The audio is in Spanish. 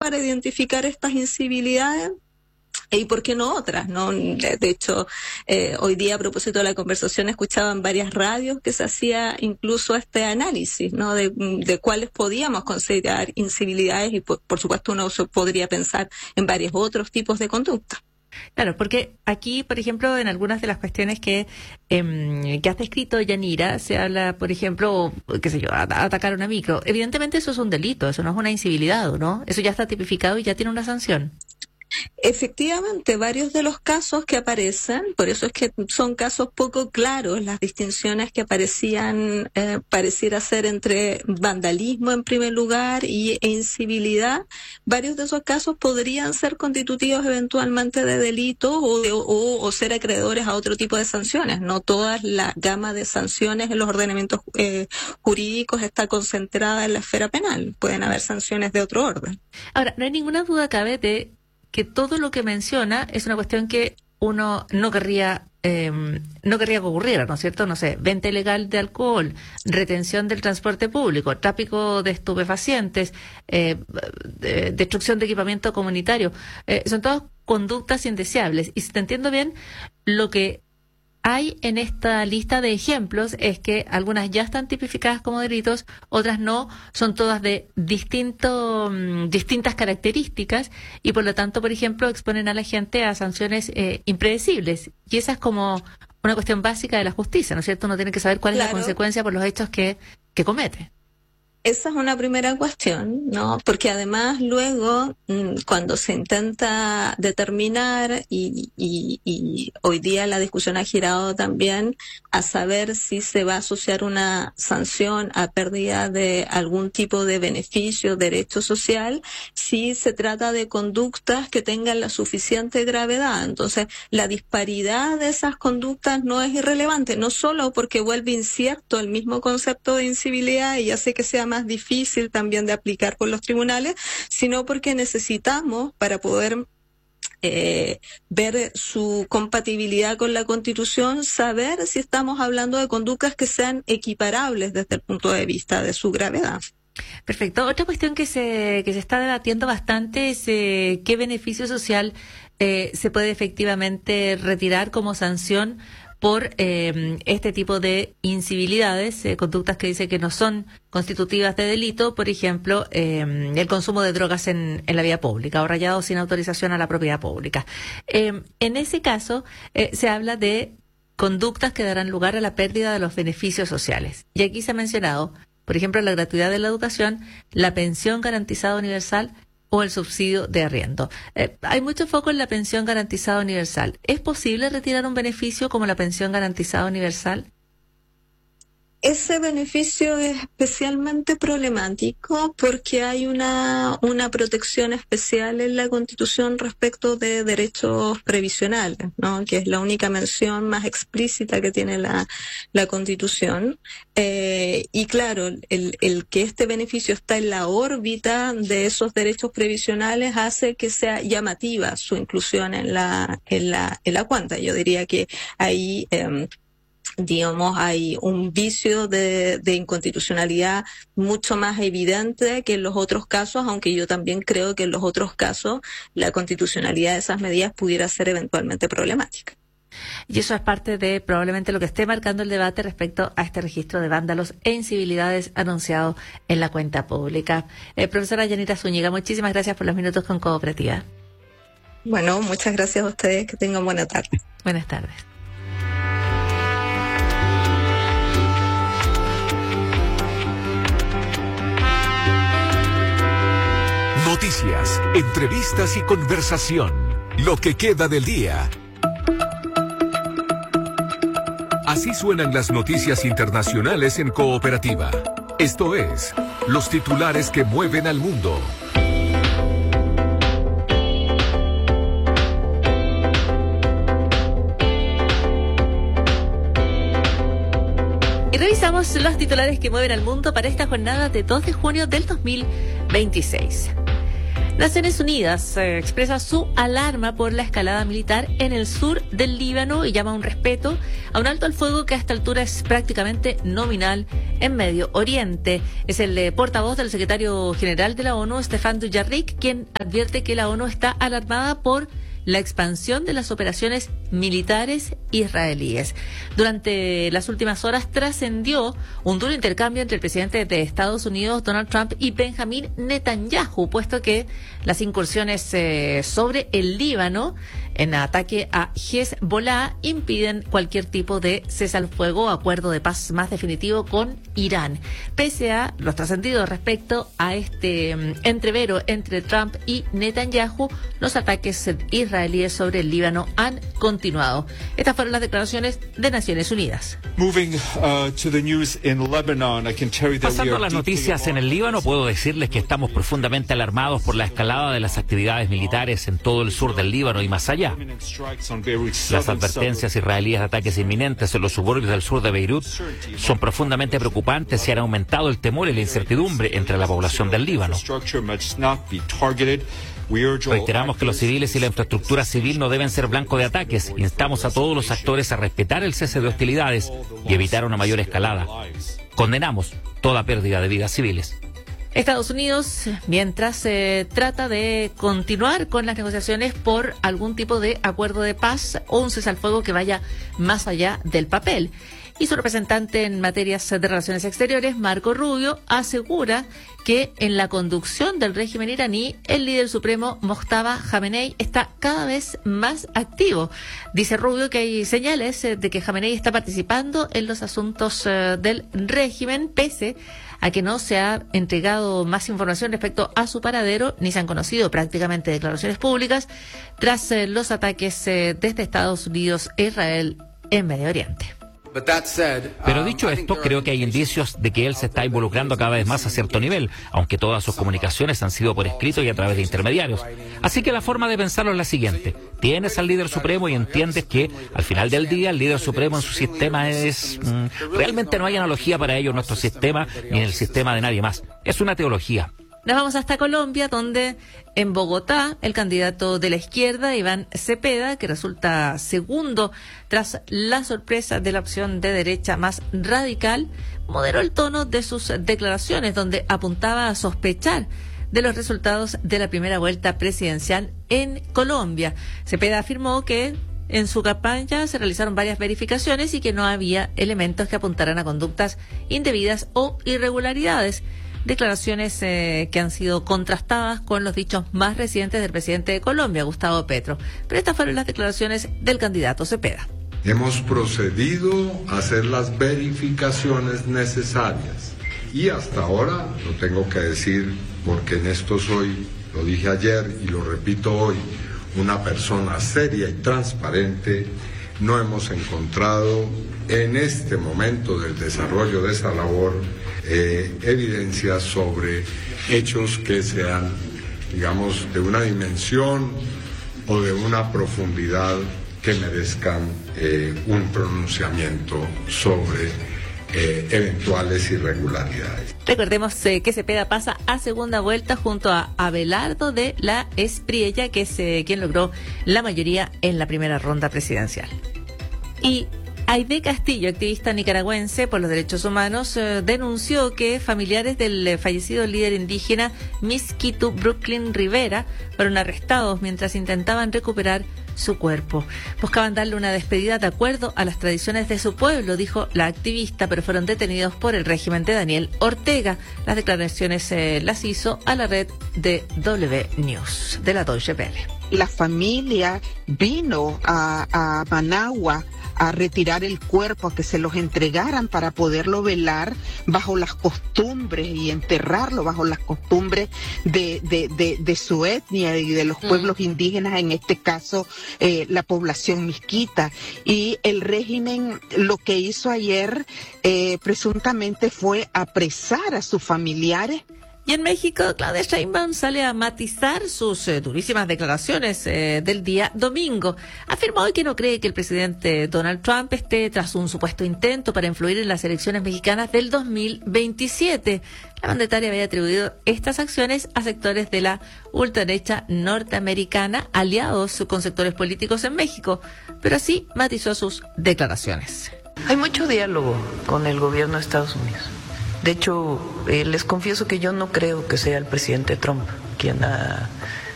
para identificar estas incivilidades y por qué no otras, ¿no? De hecho, hoy día a propósito de la conversación escuchaba en varias radios que se hacía incluso este análisis, ¿no? De cuáles podíamos considerar incivilidades y por supuesto uno podría pensar en varios otros tipos de conducta. Claro, porque aquí, por ejemplo, en algunas de las cuestiones que has descrito, Yanira, se habla, por ejemplo, qué sé yo, atacar a una micro. Evidentemente eso es un delito, eso no es una incivilidad, ¿no? Eso ya está tipificado y ya tiene una sanción. Efectivamente, varios de los casos que aparecen, por eso es que son casos poco claros, las distinciones que aparecían, pareciera ser entre vandalismo en primer lugar e incivilidad, varios de esos casos podrían ser constitutivos eventualmente de delito o ser acreedores a otro tipo de sanciones. No toda la gama de sanciones en los ordenamientos jurídicos está concentrada en la esfera penal, pueden haber sanciones de otro orden. Ahora, no hay ninguna duda cabe de que todo lo que menciona es una cuestión que uno no querría que ocurriera, ¿no es cierto? No sé, venta ilegal de alcohol, retención del transporte público, tráfico de estupefacientes, destrucción de equipamiento comunitario. Son todas conductas indeseables. Y si te entiendo bien, lo que hay en esta lista de ejemplos es que algunas ya están tipificadas como delitos, otras no, son todas de distintas características y por lo tanto, por ejemplo, exponen a la gente a sanciones impredecibles. Y esa es como una cuestión básica de la justicia, ¿no es cierto? Uno tiene que saber cuál es la consecuencia por los hechos que comete. Esa es una primera cuestión, ¿no? Porque además luego, cuando se intenta determinar, y hoy día la discusión ha girado también a saber si se va a asociar una sanción a pérdida de algún tipo de beneficio, derecho social, si se trata de conductas que tengan la suficiente gravedad. Entonces, la disparidad de esas conductas no es irrelevante, no solo porque vuelve incierto el mismo concepto de incivilidad y hace que sea más difícil también de aplicar por los tribunales, sino porque necesitamos, para poder ver su compatibilidad con la Constitución, saber si estamos hablando de conductas que sean equiparables desde el punto de vista de su gravedad. Perfecto. Otra cuestión que se está debatiendo bastante es qué beneficio social se puede efectivamente retirar como sanción por este tipo de incivilidades, conductas que dice que no son constitutivas de delito, por ejemplo, el consumo de drogas en la vía pública o rayado sin autorización a la propiedad pública. En ese caso, se habla de conductas que darán lugar a la pérdida de los beneficios sociales. Y aquí se ha mencionado, por ejemplo, la gratuidad de la educación, la pensión garantizada universal o el subsidio de arriendo. Hay mucho foco en la pensión garantizada universal. ¿Es posible retirar un beneficio como la pensión garantizada universal? Ese beneficio es especialmente problemático porque hay una protección especial en la Constitución respecto de derechos previsionales, ¿no? Que es la única mención más explícita que tiene la Constitución. Y claro, el que este beneficio está en la órbita de esos derechos previsionales hace que sea llamativa su inclusión en la cuenta. Yo diría que ahí digamos, hay un vicio de inconstitucionalidad mucho más evidente que en los otros casos, aunque yo también creo que en los otros casos la constitucionalidad de esas medidas pudiera ser eventualmente problemática. Y eso es parte de probablemente lo que esté marcando el debate respecto a este registro de vándalos e incivilidades anunciado en la cuenta pública. Profesora Yanira Zúñiga, muchísimas gracias por los minutos con Cooperativa. Bueno, muchas gracias a ustedes, que tengan buena tarde. Buenas tardes. Noticias, entrevistas y conversación. Lo que queda del día. Así suenan las noticias internacionales en Cooperativa. Esto es, los titulares que mueven al mundo. Y revisamos los titulares que mueven al mundo para esta jornada de 2 de junio del 2026. Naciones Unidas expresa su alarma por la escalada militar en el sur del Líbano y llama a un respeto a un alto al fuego que a esta altura es prácticamente nominal en Medio Oriente. Es el portavoz del secretario general de la ONU, Stefan Dujarric, quien advierte que la ONU está alarmada por la expansión de las operaciones militares israelíes. Durante las últimas horas trascendió un duro intercambio entre el presidente de Estados Unidos, Donald Trump, y Benjamin Netanyahu, puesto que las incursiones sobre el Líbano en ataque a Hezbollah impiden cualquier tipo de cese al fuego o acuerdo de paz más definitivo con Irán. Pese a los trascendidos respecto a este entrevero entre Trump y Netanyahu, los ataques israelíes sobre el Líbano han continuado. Estas fueron las declaraciones de Naciones Unidas. Pasando a las noticias en el Líbano, puedo decirles que estamos profundamente alarmados por la escalada de las actividades militares en todo el sur del Líbano y más allá. Las advertencias israelíes de ataques inminentes en los suburbios del sur de Beirut son profundamente preocupantes y han aumentado el temor y la incertidumbre entre la población del Líbano. Reiteramos que los civiles y la infraestructura civil no deben ser blanco de ataques. Instamos a todos los actores a respetar el cese de hostilidades y evitar una mayor escalada. Condenamos toda pérdida de vidas civiles. Estados Unidos, mientras trata de continuar con las negociaciones por algún tipo de acuerdo de paz o un cese al fuego que vaya más allá del papel. Y su representante en materias de relaciones exteriores, Marco Rubio, asegura que en la conducción del régimen iraní, el líder supremo Mojtaba Khamenei está cada vez más activo. Dice Rubio que hay señales de que Khamenei está participando en los asuntos del régimen, pese a que no se ha entregado más información respecto a su paradero, ni se han conocido prácticamente declaraciones públicas tras los ataques desde Estados Unidos e Israel en Medio Oriente. Pero dicho esto, creo que hay indicios de que él se está involucrando cada vez más a cierto nivel, aunque todas sus comunicaciones han sido por escrito y a través de intermediarios. Así que la forma de pensarlo es la siguiente. Tienes al líder supremo y entiendes que al final del día el líder supremo en su sistema es... realmente no hay analogía para ello en nuestro sistema ni en el sistema de nadie más. Es una teología. Nos vamos hasta Colombia, donde en Bogotá el candidato de la izquierda, Iván Cepeda, que resulta segundo tras la sorpresa de la opción de derecha más radical, moderó el tono de sus declaraciones, donde apuntaba a sospechar de los resultados de la primera vuelta presidencial en Colombia. Cepeda afirmó que en su campaña se realizaron varias verificaciones y que no había elementos que apuntaran a conductas indebidas o irregularidades. Declaraciones que han sido contrastadas con los dichos más recientes del presidente de Colombia, Gustavo Petro. Pero estas fueron las declaraciones del candidato Cepeda. Hemos procedido a hacer las verificaciones necesarias y hasta ahora, lo tengo que decir porque en esto soy, lo dije ayer y lo repito hoy, una persona seria y transparente, no hemos encontrado en este momento del desarrollo de esa labor evidencias sobre hechos que sean, digamos, de una dimensión o de una profundidad que merezcan un pronunciamiento sobre eventuales irregularidades. Recordemos que Cepeda pasa a segunda vuelta junto a Abelardo de la Espriella, que es quien logró la mayoría en la primera ronda presidencial. Y Aide Castillo, activista nicaragüense por los derechos humanos, denunció que familiares del fallecido líder indígena Miskitu Brooklyn Rivera fueron arrestados mientras intentaban recuperar su cuerpo. Buscaban darle una despedida de acuerdo a las tradiciones de su pueblo, dijo la activista, pero fueron detenidos por el régimen de Daniel Ortega. Las declaraciones las hizo a la red de W News, de la Deutsche Welle. La familia vino a Managua a retirar el cuerpo, a que se los entregaran para poderlo velar bajo las costumbres y enterrarlo bajo las costumbres de su etnia y de los pueblos indígenas, en este caso la población misquita. Y el régimen lo que hizo ayer presuntamente fue apresar a sus familiares. Y en México, Claudia Sheinbaum sale a matizar sus durísimas declaraciones del día domingo. Afirmó hoy que no cree que el presidente Donald Trump esté tras un supuesto intento para influir en las elecciones mexicanas del 2027. la mandataria había atribuido estas acciones a sectores de la ultraderecha norteamericana aliados con sectores políticos en México, pero así matizó sus declaraciones. Hay mucho diálogo con el gobierno de Estados Unidos. De hecho, les confieso que yo no creo que sea el presidente Trump quien ha